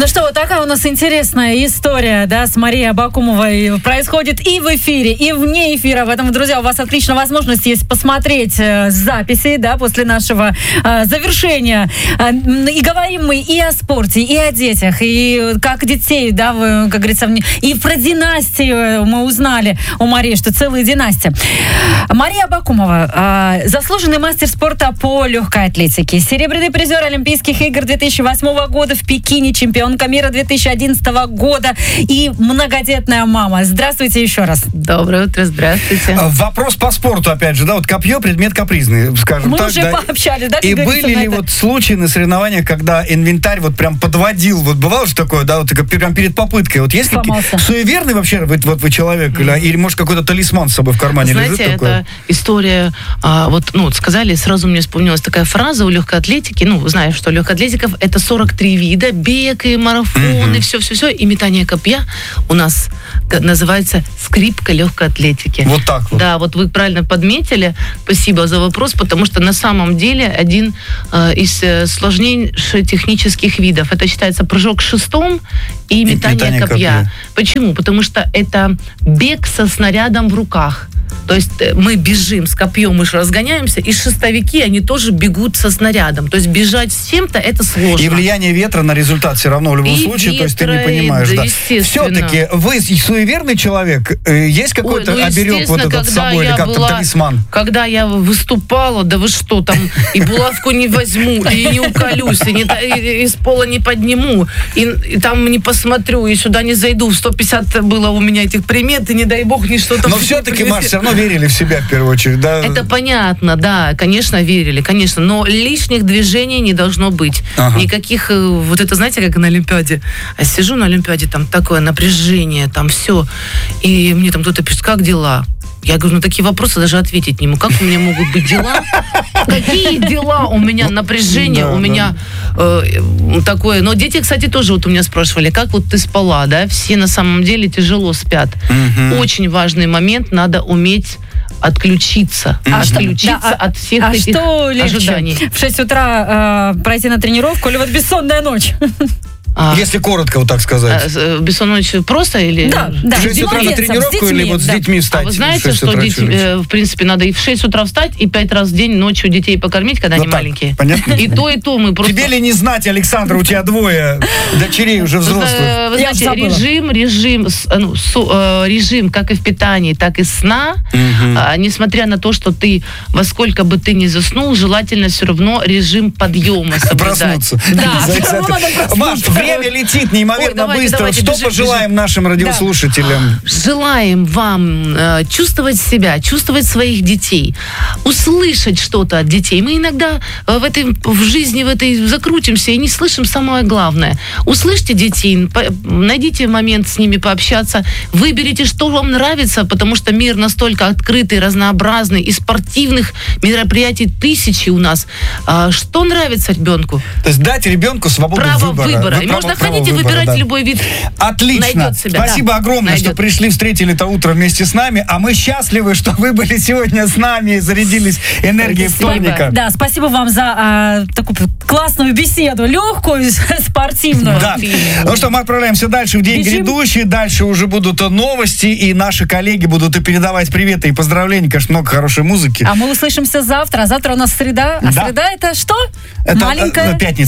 Ну что, вот такая у нас интересная история, да, с Марией Абакумовой происходит и в эфире, и вне эфира. Поэтому, друзья, у вас отличная возможность есть посмотреть записи, да, после нашего завершения. И говорим мы и о спорте, и о детях, и как детей, да, как говорится, и про династию мы узнали у Марии, что целая династия. Мария Абакумова, заслуженный мастер спорта по легкой атлетике, серебряный призер Олимпийских игр 2008 года в Пекине, чемпионка мира 2011 года и многодетная мама. Здравствуйте еще раз. Доброе утро, здравствуйте. Вопрос по спорту, опять же, да, вот копье, предмет капризный, скажем мы так. Мы уже пообщались, да? И были ли вот случаи на соревнованиях, когда инвентарь вот прям подводил, вот бывало же такое, да, вот прям перед попыткой, вот есть какие-то суеверный вообще вы человек, или может какой-то талисман с собой в кармане лежит такой? Знаете, это история, сказали, сразу мне вспомнилась такая фраза у легкой атлетики, знаешь, что легкая атлетиков это 43 вида, бег и марафон, и все, и метание копья у нас называется скрипка легкой атлетики. Вот так вот. Да, вот вы правильно подметили, спасибо за вопрос, потому что на самом деле один из сложнейших технических видов, это считается прыжок шестом и метание копья. Почему? Потому что это бег со снарядом в руках. То есть мы бежим с копьем, мы же разгоняемся, и шестовики, они тоже бегут со снарядом. То есть бежать с чем-то, это сложно. И влияние ветра на результат все равно в любом случае, ветра, то есть ты не понимаешь. да. Все-таки вы суеверный человек? Есть какой-то оберег вот этот с собой, или как-то талисман? Когда я выступала, да вы что, там и булавку не возьму, и не уколюсь, и с пола не подниму, и там не посмотрю, и сюда не зайду. 150 было у меня этих примет, и не дай бог, ни что-то. Но все-таки, Маш, все равно верили в себя в первую очередь, да? Это понятно, да, конечно, верили, конечно, но лишних движений не должно быть. Никаких, вот это, знаете, как на Олимпиаде. Я сижу на Олимпиаде, там такое напряжение, там все, и мне там кто-то пишет, как дела? Я говорю, такие вопросы даже ответить не могу. Как у меня могут быть дела? Какие дела у меня? Напряжение у меня такое. Но дети, кстати, тоже вот у меня спрашивали, как вот ты спала, да? Все на самом деле тяжело спят. Очень важный момент, надо уметь отключиться. От всех этих ожиданий. В 6 утра пройти на тренировку или вот бессонная ночь? Если коротко вот так сказать. Бессонная ночь просто или... Да. В 6 утра на тренировку или вот с детьми встать? А вы знаете, что в принципе надо и в 6 утра встать, и 5 раз в день ночью детей покормить, когда они маленькие. Понятно. И то мы просто... Тебе ли не знать, Александр, у тебя двое дочерей уже взрослых? Вы знаете, режим как и в питании, так и сна, несмотря на то, что ты во сколько бы ты ни заснул, желательно все равно режим подъема соблюдать. Проснуться. Да, Маш, время летит неимоверно быстро. Что пожелаем нашим радиослушателям? Желаем вам чувствовать себя, чувствовать своих детей, услышать что-то от детей. Мы иногда в жизни закрутимся и не слышим самое главное. Услышьте детей, найдите момент с ними пообщаться, выберите, что вам нравится, потому что мир настолько открытый, разнообразный, и спортивных мероприятий тысячи у нас. Что нравится ребенку? То есть дать ребенку свободу выбора. И можно ходить и выбирать любой вид. Отлично. Спасибо огромное, что пришли, встретили это утро вместе с нами. А мы счастливы, что вы были сегодня с нами и зарядились энергией вторника. Да, спасибо вам за такую классную беседу, легкую, спортивную. Да. Ну что, мы отправляемся дальше в день грядущий. Дальше уже будут новости, и наши коллеги будут и передавать приветы и поздравления. Конечно, много хорошей музыки. А мы услышимся завтра. А завтра у нас среда. А среда это что? Это маленькая... пятница.